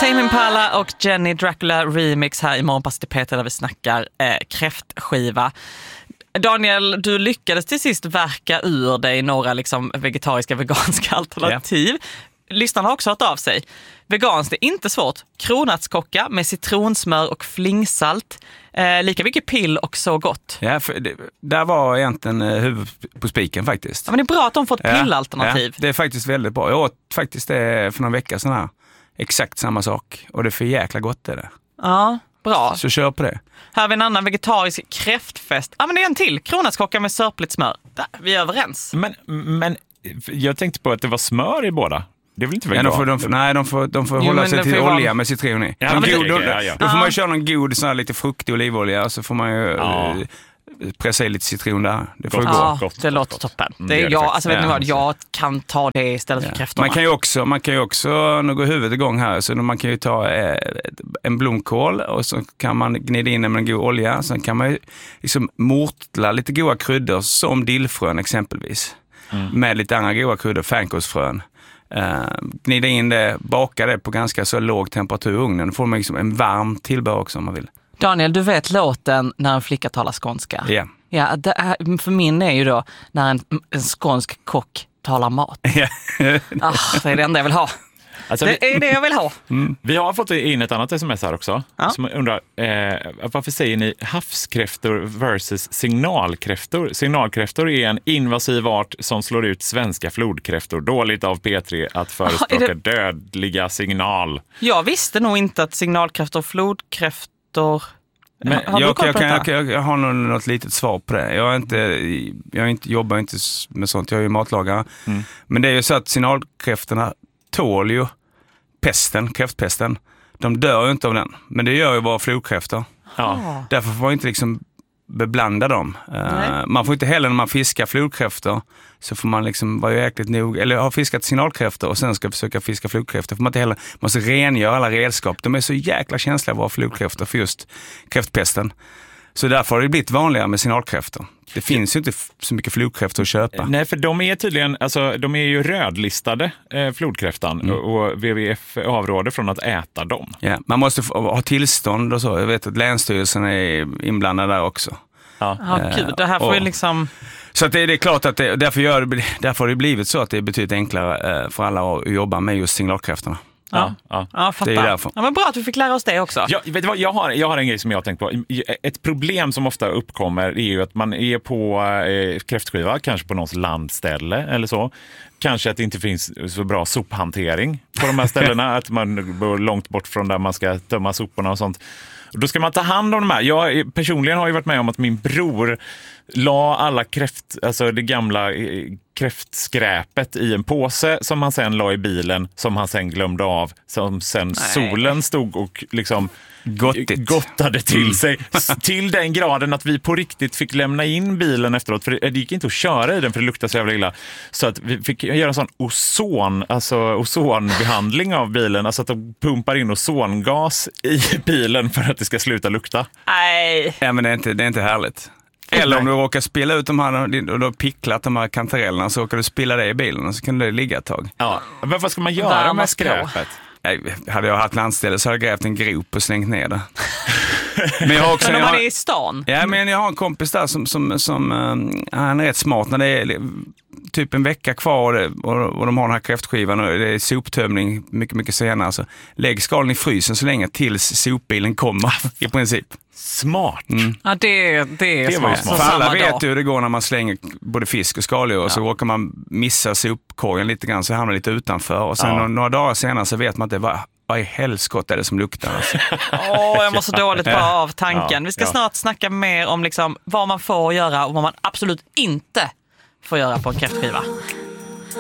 Tame Impala och Jenny Dracula remix här i Morgonpasset i Peter där vi snackar kräftskiva. Daniel, du lyckades till sist verka ur dig några liksom vegetariska, veganska alternativ. Yeah. Lyssnarna har också hört av sig. Veganskt är inte svårt. Kronärtskocka med citronsmör och flingsalt. Lika mycket pill och så gott. Ja, för där var egentligen huvudet på spiken faktiskt. Ja, men det är bra att de får ett pillalternativ. Ja, det är faktiskt väldigt bra. Jag åt faktiskt det för några veckor sedan här. Exakt samma sak. Och det är för jäkla gott är det. Ja, bra. Så kör på det. Här har vi en annan vegetarisk kräftfest. Ja, men det är en till. Kronärtskocka med sörpligt smör. Där, vi är överens. Men jag tänkte på att det var smör i båda. Det är väl inte vegan? Ja, de får hålla sig till olja med citron i. Ja, då får man ju köra någon god sån här lite fruktig olivolja och så får man ju pressa i lite citron där. Det får gott. Det låter toppen. Jag kan ta det istället för kräftorna. Man kan ju också nu går huvudet igång här, så man kan ju ta en blomkål och så kan man gnida in med en god olja. Sen kan man ju liksom mortla lite goda kryddor som dillfrön exempelvis. Med lite andra goda kryddor, fänkålsfrön. Gnida in det, baka det på ganska så låg temperatur i ugnen. Då får man liksom en varm tillbehör också om man vill. Daniel, du vet låten När en flicka talar skånska? Yeah. Ja. För min är ju då När en skånsk kock talar mat. Det är det enda jag vill ha. Alltså, det är det jag vill ha. Vi har fått in ett annat sms här också. Som undrar, varför säger ni havskräftor versus signalkräftor? Signalkräftor är en invasiv art som slår ut svenska flodkräftor. Dåligt av P3 att förespråka dödliga signal. Jag visste nog inte att signalkräftor och flodkräftor... Men jag har nog något litet svar på det. Jag jobbar inte med sånt. Jag är ju matlagare. Men det är ju så att signalkräftorna tål ju kräftpesten. De dör ju inte av den. Men det gör ju bara flodkräftor. Ja. Därför får man inte liksom beblanda dem. Man får inte heller när man fiskar flodkräftor så får man liksom vara jäkligt nog, eller har fiskat signalkräftor och sen ska försöka fiska flodkräftor. Får man inte heller, man måste rengöra alla redskap. De är så jäkla känsliga våra flodkräftor för just kräftpesten. Så därför har det blivit vanligare med signalkräftor. Det finns ju inte så mycket flodkräftor att köpa. Nej, för de är tydligen, alltså de är ju rödlistade, flodkräftan, och WWF avråder från att äta dem. Ja, man måste ha tillstånd och så. Jag vet att Länsstyrelsen är inblandad där också. Gud, det här får ju liksom... Så att det är klart att därför har det blivit så att det är betydligt enklare för alla att jobba med just signalkräftorna. Ja, fattar. Det är därför. Ja, men bra att vi fick lära oss det också. Vet du vad, jag har en grej som jag har tänkt på. Ett problem som ofta uppkommer är ju att man är på kräftskiva, kanske på någons landställe eller så. Kanske att det inte finns så bra sophantering på de här ställena. Att man bor långt bort från där man ska tömma soporna och sånt. Då ska man ta hand om de här. Jag personligen har ju varit med om att min bror la alla det gamla kräftskräpet i en påse som han sen la i bilen, som han sen glömde av, som sen solen stod och liksom gottade till sig till den graden att vi på riktigt fick lämna in bilen efteråt, för det gick inte att köra i den för det luktade så jävla illa, så att vi fick göra en sån ozonbehandling av bilen, alltså att de pumpar in ozongas i bilen för att det ska sluta lukta. Nej. Ja, men det är inte härligt. Eller om du råkar spilla ut de här och du har picklat de här kantarellerna, så råkar du spilla det i bilen och så kan det ligga ett tag. Ja, men vad ska man göra med skräpet? Hade jag haft landställe så hade jag grävt en grop och slängt ner det. Men jag har också... Men om man är i stan? Ja, men jag har en kompis där som han är rätt smart när det är typ en vecka kvar och de har den här kräftskivan och det är soptömning mycket senare. Så lägg skalen i frysen så länge tills sopbilen kommer i princip. Smart. Ja, det är smart. För alla vet ju hur det går när man slänger både fisk och skaldjur och så råkar man missa sopkorgen lite grann så hamnar lite utanför och sen några dagar senare så vet man att det var vad i helskott är det som luktar. Alltså. Jag mår så dåligt bara av tanken. Vi ska snart snacka mer om liksom vad man får göra och vad man absolut inte får göra på en kräftskiva.